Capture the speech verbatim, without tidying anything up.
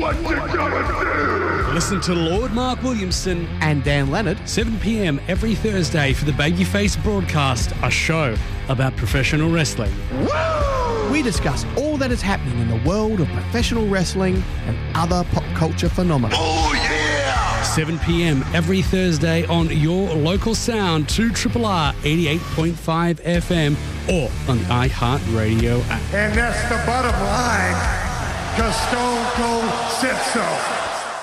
What you gonna do? Listen to Lord Mark Williamson and Dan Leonard, seven p.m. every Thursday for the Babyface Broadcast, a show about professional wrestling. Woo! We discuss all that is happening in the world of professional wrestling and other pop culture phenomena. Oh, yeah! seven p.m. every Thursday on your local sound, two R R R eighty-eight point five F M or on the iHeartRadio app. And that's the bottom line, because Stone Cold said so.